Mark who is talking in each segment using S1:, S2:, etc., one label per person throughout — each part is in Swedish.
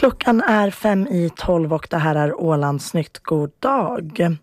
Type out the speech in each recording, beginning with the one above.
S1: Klockan är 5:12 och det här är Ålandsnytt. God dag.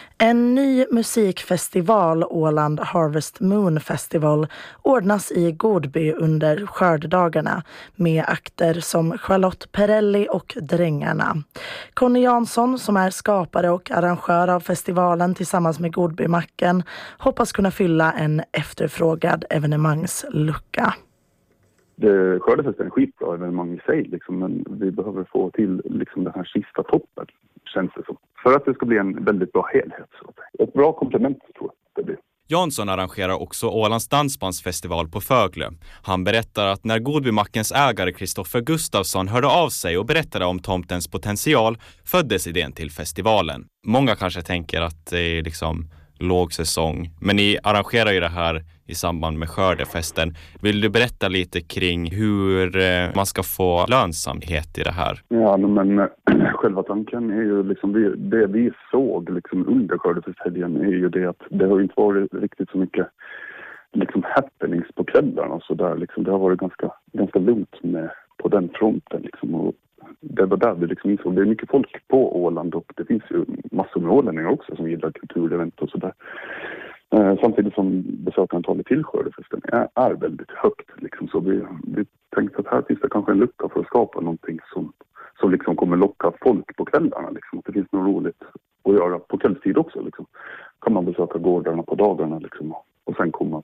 S1: En ny musikfestival, Åland Harvest Moon Festival, ordnas i Godby under skördedagarna med akter som Charlotte Perrelli och Drängarna. Conny Jansson, som är skapare och arrangör av festivalen tillsammans med Godbymacken, hoppas kunna fylla en efterfrågad evenemangslucka.
S2: Skördefesten är en skitbra evenemang i sig, liksom, men vi behöver få till liksom, den här sista toppen, känns det som. För att det ska bli en väldigt bra helhet. Så. Ett bra komplement, tror jag det blir.
S3: Jansson arrangerar också Ålands dansbandsfestival på Föglö. Han berättar att när Godbymackens ägare Kristoffer Gustafsson hörde av sig och berättade om tomtens potential föddes idén till festivalen. Många kanske tänker att det är liksom låg säsong, men ni arrangerar ju det här i samband med skördefesten. Vill du berätta lite kring hur man ska få lönsamhet i det här?
S2: Ja, men själva tanken är ju liksom det vi såg liksom under skördefesthelgen är ju det att det har inte varit riktigt så mycket liksom happenings på kvällarna och så där liksom. Det har varit ganska lugnt med på den fronten liksom, och det var där vi liksom insåg. Det är mycket folk på Åland och det finns ju massor med ålänningar också som gillar kulturevent och sådär. Samtidigt som besökarantalet till skördefesten är väldigt högt. Liksom. Så vi tänkte att här finns det kanske en lucka för att skapa någonting som liksom kommer locka folk på kvällarna. Liksom. Att det finns något roligt att göra på kvällstid också. Liksom. Kan man besöka gårdarna på dagarna liksom, och sen komma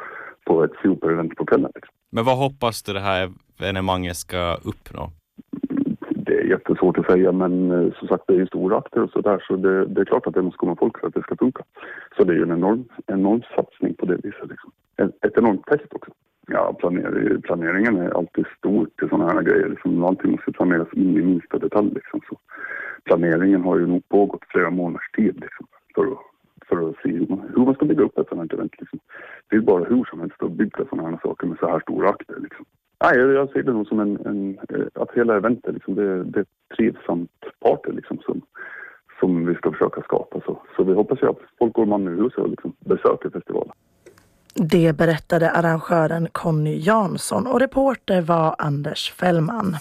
S2: på ett superevent på kvällen. Liksom.
S3: Men vad hoppas du det här evenemanget ska uppnå?
S2: Det är jättesvårt att säga, men som sagt det är ju stora akter och sådär, så det är klart att det måste komma folk för att det ska funka. Så det är ju en enorm satsning på det viset. Liksom. Ett enormt test också. Ja, planeringen är alltid stor till sådana här grejer. Liksom. Allting måste planeras in i minsta detalj. Liksom. Så planeringen har ju nog pågått flera månaders tid liksom, för att se hur man ska bygga upp ett sådant event. Liksom. Det är bara hur som helst att bygga sådana här saker med så här stora akter. Liksom. Nej, jag ser det nog som att hela eventet liksom, det är ett trivsamt party liksom, som vi ska försöka skapa. Så vi hoppas ju att folk går man nu och liksom, besöker festivalen.
S1: Det berättade arrangören Conny Jansson och reporter var Anders Fällman.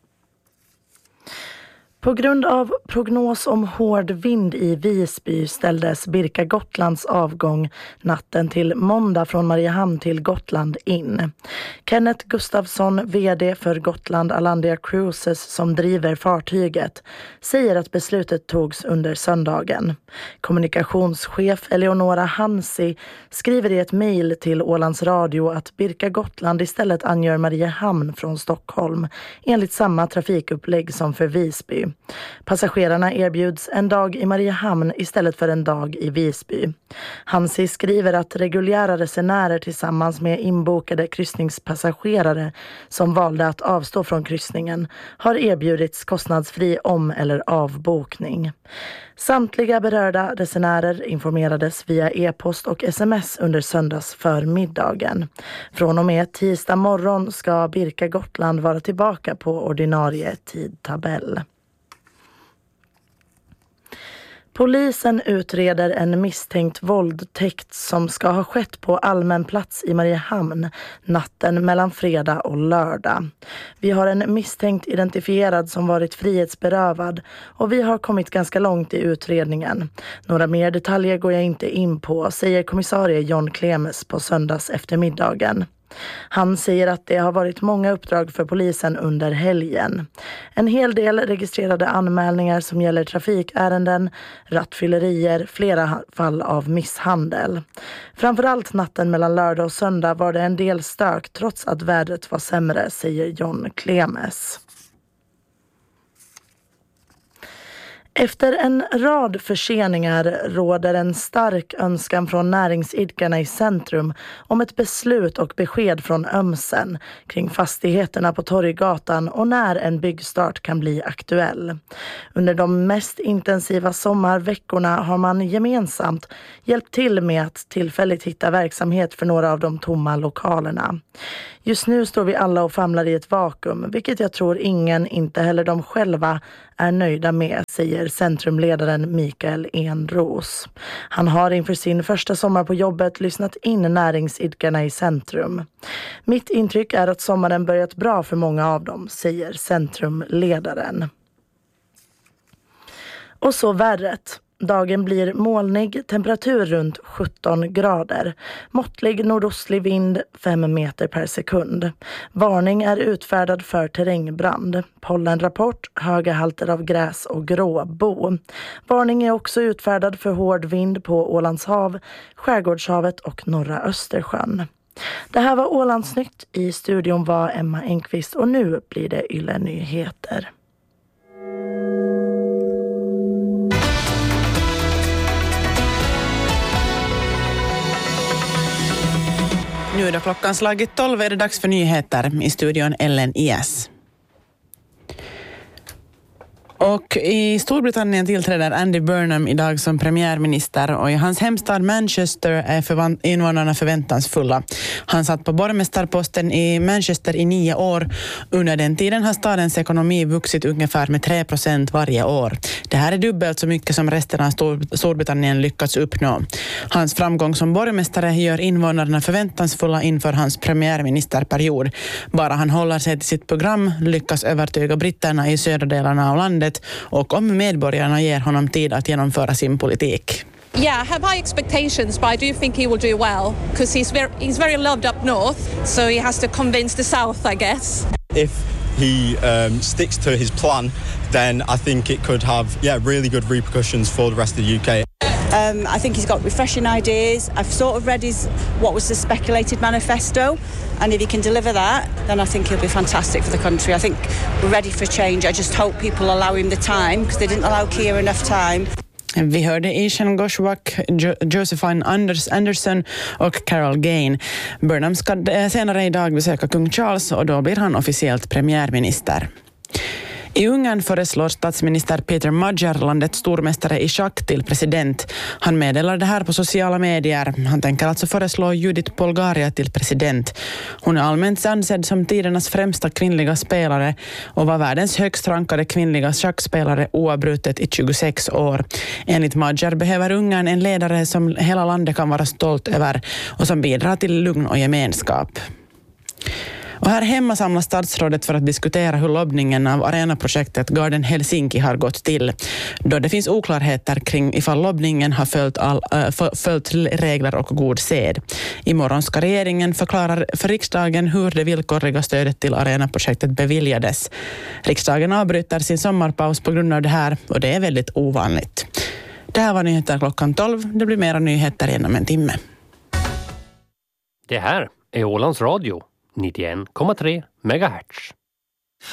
S1: På grund av prognos om hård vind i Visby ställdes Birka Gotlands avgång natten till måndag från Mariehamn till Gotland in. Kenneth Gustafsson, vd för Gotland Alandia Cruises som driver fartyget, säger att beslutet togs under söndagen. Kommunikationschef Eleonora Hansi skriver i ett mejl till Ålands Radio att Birka Gotland istället angör Mariehamn från Stockholm enligt samma trafikupplägg som för Visby. Passagerarna erbjuds en dag i Mariehamn istället för en dag i Visby. Hansi skriver att reguljära resenärer tillsammans med inbokade kryssningspassagerare som valde att avstå från kryssningen har erbjudits kostnadsfri om- eller avbokning. Samtliga berörda resenärer informerades via e-post och sms under söndags förmiddagen. Från och med tisdag morgon ska Birka Gotland vara tillbaka på ordinarie tidtabell. Polisen utreder en misstänkt våldtäkt som ska ha skett på allmän plats i Mariehamn natten mellan fredag och lördag. Vi har en misstänkt identifierad som varit frihetsberövad och vi har kommit ganska långt i utredningen. Några mer detaljer går jag inte in på, säger kommissarie John Klemes på söndags eftermiddagen. Han säger att det har varit många uppdrag för polisen under helgen. En hel del registrerade anmälningar som gäller trafikärenden, rattfyllerier, flera fall av misshandel. Framförallt natten mellan lördag och söndag var det en del stök trots att vädret var sämre, säger John Klemes. Efter en rad förseningar råder en stark önskan från näringsidkarna i centrum om ett beslut och besked från Ömsen kring fastigheterna på Torggatan och när en byggstart kan bli aktuell. Under de mest intensiva sommarveckorna har man gemensamt hjälpt till med att tillfälligt hitta verksamhet för några av de tomma lokalerna. Just nu står vi alla och famlar i ett vakuum, vilket jag tror ingen, inte heller de själva, är nöjda med, säger centrumledaren Mikael Enros. Han har inför sin första sommar på jobbet lyssnat in näringsidkarna i centrum. Mitt intryck är att sommaren börjat bra för många av dem, säger centrumledaren. Och så vädret. Dagen blir molnig, temperatur runt 17 grader. Måttlig nordostlig vind 5 meter per sekund. Varning är utfärdad för terrängbrand. Pollenrapport, höga halter av gräs och gråbo. Varning är också utfärdad för hård vind på Ålandshav, Skärgårdshavet och norra Östersjön. Det här var Ålandsnytt. I studion var Emma Engqvist och nu blir det Yle Nyheter.
S4: Nu är det klockan slagit 12 är det dags för nyheter. I studion Ellen Ies. Och i Storbritannien tillträder Andy Burnham idag som premiärminister och i hans hemstad Manchester är invånarna förväntansfulla. Han satt på borgmästarposten i Manchester i 9 år. Under den tiden har stadens ekonomi vuxit ungefär med 3% varje år. Det här är dubbelt så mycket som resten av Storbritannien lyckats uppnå. Hans framgång som borgmästare gör invånarna förväntansfulla inför hans premiärministerperiod. Bara han håller sig till sitt program lyckas övertyga britterna i södra delarna av landet och om medborgarna ger honom tid att genomföra sin politik.
S5: Yeah, I have high expectations, but I do think he will do well because he's very loved up north, so he has to convince the south, I guess.
S6: If he sticks to his plan, then I think it could have really good repercussions for the rest of the UK.
S7: I think he's got refreshing ideas. I've sort of read what was the speculated manifesto, and if he can deliver that, then I think he'll be fantastic for the country. I think we're ready for change. I just hope people allow him the time, because they didn't allow Keir enough time.
S4: Vi hörde Ishan Goshwak, Josephine Anderson och Carol Gain. Burnham ska senare idag besöka kung Charles och då blir han officiellt premiärminister. I Ungern föreslår statsminister Peter Magyar landets stormästare i schack till president. Han meddelar det här på sociala medier. Han tänker alltså föreslå Judith Polgaria till president. Hon är allmänt ansedd som tidernas främsta kvinnliga spelare och var världens högst rankade kvinnliga schackspelare oavbrutet i 26 år. Enligt Magyar behöver Ungern en ledare som hela landet kan vara stolt över och som bidrar till lugn och gemenskap. Och här hemma samlas statsrådet för att diskutera hur lobbningen av arenaprojektet Garden Helsinki har gått till. Då det finns oklarheter kring ifall lobbningen har följt regler och god sed. Imorgon ska regeringen förklara för riksdagen hur det villkorliga stödet till arenaprojektet beviljades. Riksdagen avbryter sin sommarpaus på grund av det här och det är väldigt ovanligt. Det här var nyheter klockan 12. Det blir mera nyheter inom en timme.
S8: Det här är Ålands Radio. 91,3 megahertz.